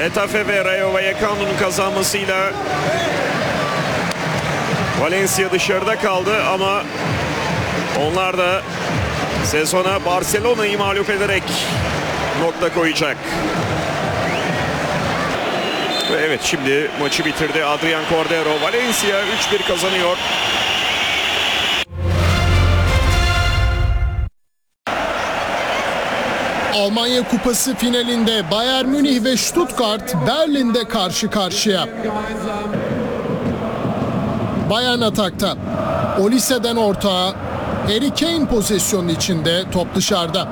Getafe ve Rayo Vallecano'nun kazanmasıyla Valencia dışarıda kaldı ama onlar da sezona Barcelona'yı mağlup ederek nokta koyacak. Ve evet, şimdi maçı bitirdi Adrián Cordero. Valencia 3-1 kazanıyor. Almanya Kupası finalinde Bayern Münih ve Stuttgart Berlin'de karşı karşıya. Bayern atakta. Olise'den orta. Harry Kane pozisyonun içinde, top dışarıda.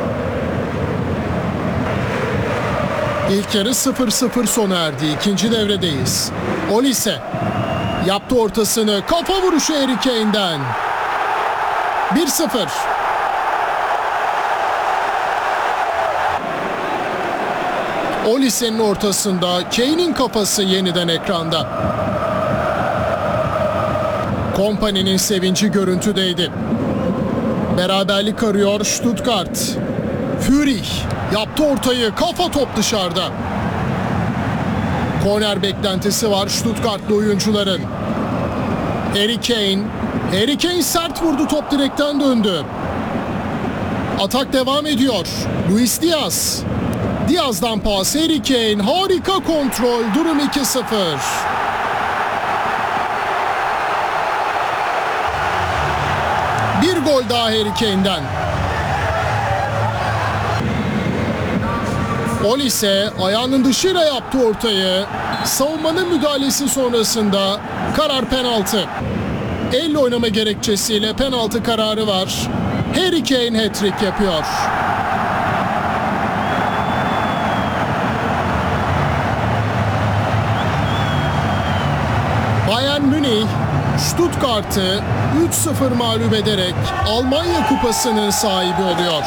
İlk yarı 0-0 sona erdi. İkinci devredeyiz. Olise yaptı ortasını. Kafa vuruşu Harry Kane'den. 1-0. Olise'nin ortasında Kane'in kafası yeniden ekranda. Kompany'nin sevinci görüntüdeydi. Beraberlik arıyor Stuttgart. Führig yaptı ortayı, kafa, top dışarıda. Korner beklentisi var Stuttgartlı oyuncuların. Harry Kane sert vurdu, top direkten döndü. Atak devam ediyor. Luis Diaz. Diaz'dan pas, Harry Kane, harika kontrol, durum 2-0. Bir gol daha Harry Kane'den. Olise ayağının dışıyla yaptı ortayı. Savunmanın müdahalesi sonrasında karar penaltı. Elle oynama gerekçesiyle penaltı kararı var. Harry Kane hat-trick yapıyor. Bayern Münih Stuttgart'ı 3-0 mağlup ederek Almanya Kupası'nın sahibi oluyor.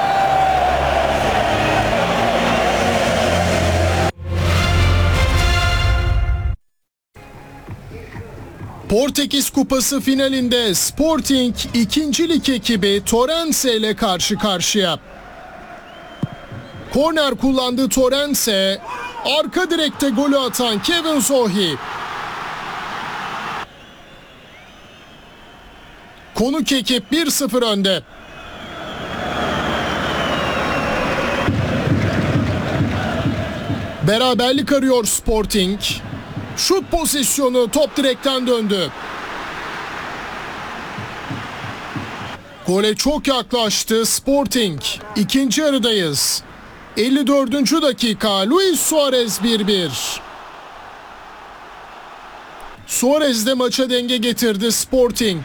Portekiz Kupası finalinde Sporting 2. Lig ekibi Torrense ile karşı karşıya. Korner kullandı Torrense, arka direkte golü atan Kevin Zohi. Konuk ekip 1-0 önde. Beraberlik arıyor Sporting. Şut pozisyonu, top direkten döndü. Gole çok yaklaştı Sporting. İkinci yarıdayız. 54. dakika, Luis Suarez 1-1. Suarez de maça denge getirdi Sporting.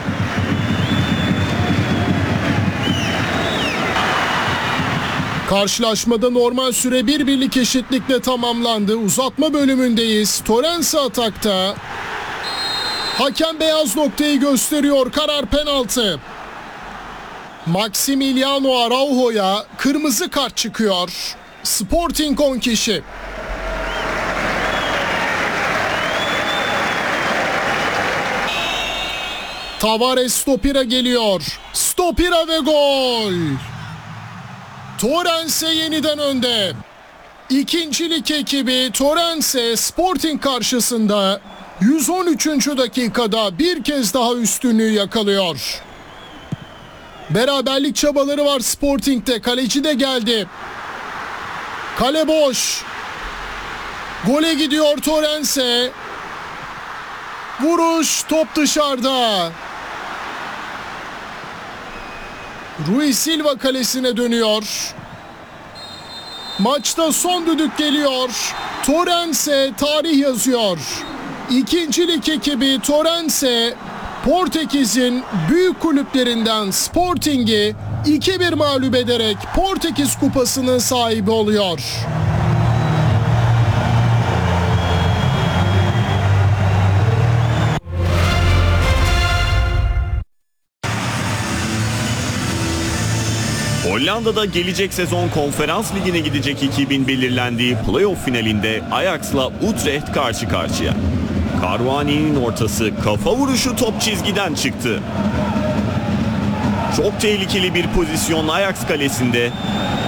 Karşılaşmada normal süre 1-1'lik eşitlikle tamamlandı. Uzatma bölümündeyiz. Torrense atakta. Hakem beyaz noktayı gösteriyor. Karar penaltı. Maximiliano Araujo'ya kırmızı kart çıkıyor. Sporting 10 kişi. Tavares stopira geliyor. Stopira ve gol. Torrense yeniden önde. İkinci Lig ekibi Torrense Sporting karşısında 113. dakikada bir kez daha üstünlüğü yakalıyor. Beraberlik çabaları var Sporting'de. Kaleci de geldi. Kale boş. Gole gidiyor Torrense. Vuruş, top dışarıda. Rui Silva kalesine dönüyor. Maçta son düdük geliyor. Torrense tarih yazıyor. İkinci Lig ekibi Torrense, Portekiz'in büyük kulüplerinden Sporting'i 2-1 mağlup ederek Portekiz Kupası'nın sahibi oluyor. Hollanda'da gelecek sezon Konferans Ligi'ne gidecek ekibin belirlendiği playoff finalinde Ajax'la Utrecht karşı karşıya. Caruani'nin ortası, kafa vuruşu, top çizgiden çıktı. Çok tehlikeli bir pozisyon Ajax kalesinde.